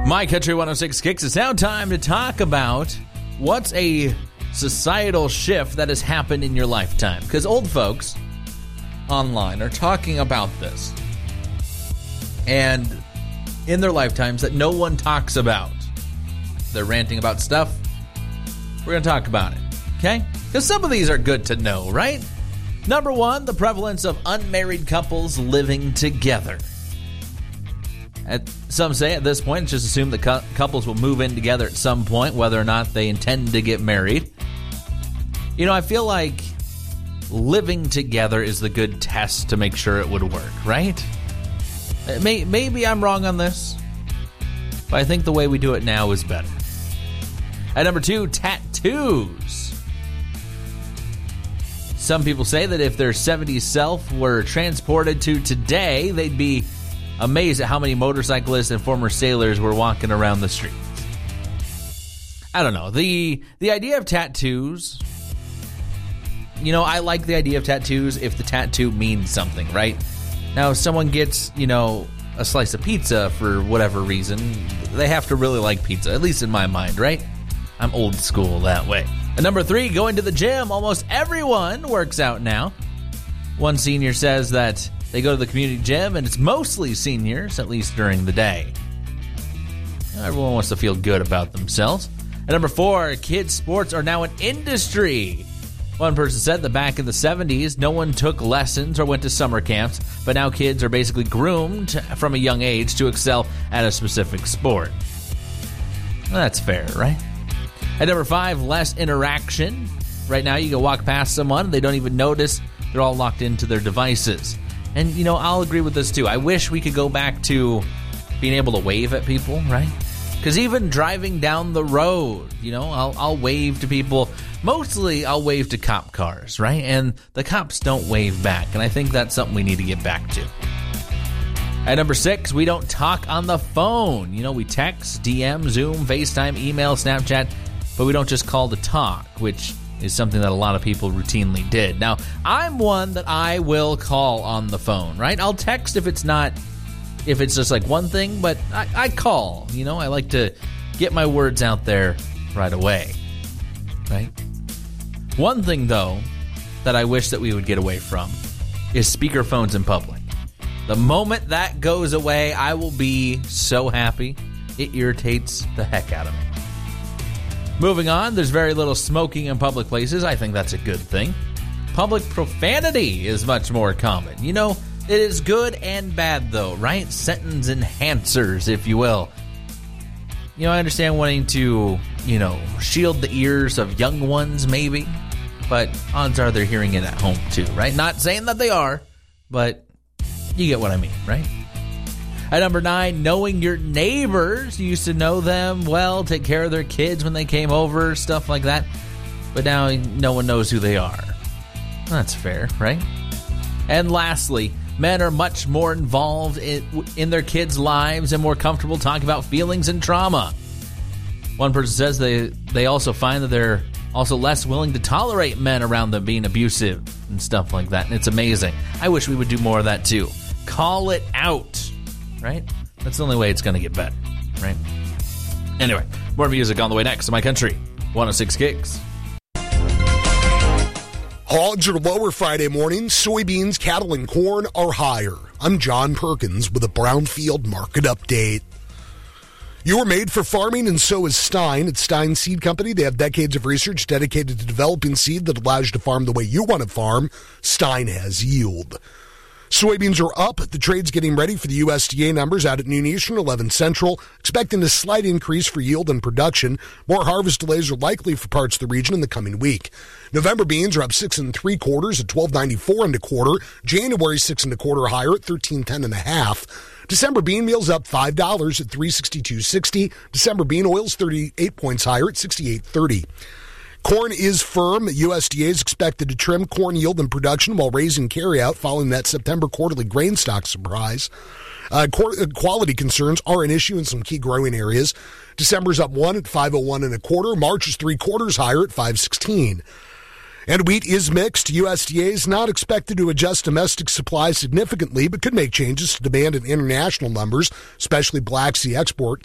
My Country 106 Kicks. It's now time to talk about what's a societal shift that has happened in your lifetime. Because old folks online are talking about this. And in their lifetimes that no one talks about. They're ranting about stuff. We're going to talk about it. Okay? Because some of these are good to know, right? Number one, the prevalence of unmarried couples living together. Some say at this point, it's just assumed that couples will move in together at some point, whether or not they intend to get married. You know, I feel like living together is the good test to make sure it would work, right? Maybe I'm wrong on this, but I think the way we do it now is better. At number two, tattoos. Some people say that if their 70s self were transported to today, they'd be amazed at how many motorcyclists and former sailors were walking around the streets. I don't know. The idea of tattoos, you know, I like the idea of tattoos if the tattoo means something, right? Now, if someone gets, you know, a slice of pizza for whatever reason, they have to really like pizza, at least in my mind, right? I'm old school that way. And number three, going to the gym. Almost everyone works out now. One senior says that they go to the community gym, and it's mostly seniors, at least during the day. Everyone wants to feel good about themselves. And number four, kids' sports are now an industry. One person said that back in the 70s, no one took lessons or went to summer camps, but now kids are basically groomed from a young age to excel at a specific sport. Well, that's fair, right? At number five, less interaction. Right now, you can walk past someone, they don't even notice. They're all locked into their devices. And, you know, I'll agree with this, too. I wish we could go back to being able to wave at people, right? Because even driving down the road, you know, I'll wave to people. Mostly, I'll wave to cop cars, right? And the cops don't wave back. And I think that's something we need to get back to. At number six, we don't talk on the phone. You know, we text, DM, Zoom, FaceTime, email, Snapchat, but we don't just call to talk, which is something that a lot of people routinely did. Now, I'm one that I will call on the phone, right? I'll text if it's just like one thing, but I call. You know, I like to get my words out there right away, right? One thing, though, that I wish that we would get away from is speakerphones in public. The moment that goes away, I will be so happy. It irritates the heck out of me. Moving on, there's very little smoking in public places. I think that's a good thing. Public profanity is much more common. You know, it is good and bad, though, right? Sentence enhancers, if you will. You know, I understand wanting to, you know, shield the ears of young ones, maybe. But odds are they're hearing it at home, too, right? Not saying that they are, but you get what I mean, right? At number nine, knowing your neighbors. You used to know them well, take care of their kids when they came over, stuff like that. But now no one knows who they are. That's fair, right? And lastly, men are much more involved in their kids' lives and more comfortable talking about feelings and trauma. One person says they also find that they're also less willing to tolerate men around them being abusive and stuff like that. And it's amazing. I wish we would do more of that too. Call it out. Right? That's the only way it's going to get better, right? Anyway, more music on the way next to My Country 106 Kicks. Hogs are lower Friday morning. Soybeans, cattle, and corn are higher. I'm John Perkins with a Brownfield Market Update. You're made for farming, and so is Stein. At Stein Seed Company, they have decades of research dedicated to developing seed that allows you to farm the way you want to farm. Stein has yield. Soybeans are up. The trade's getting ready for the USDA numbers out at noon Eastern, 11 Central, expecting a slight increase for yield and production. More harvest delays are likely for parts of the region in the coming week. November beans are up 6 3/4 at $12.94 1/4. January 6 1/4 higher at $13.10 1/2. December bean meal's up $5 at $362.60. December bean oil's 38 points higher at $68.30. Corn is firm. USDA is expected to trim corn yield and production while raising carryout following that September quarterly grain stock surprise. Quality concerns are an issue in some key growing areas. December's up 1 at $5.01 1/4. March is 3/4 higher at $5.16. And wheat is mixed. USDA is not expected to adjust domestic supply significantly, but could make changes to demand and international numbers, especially Black Sea export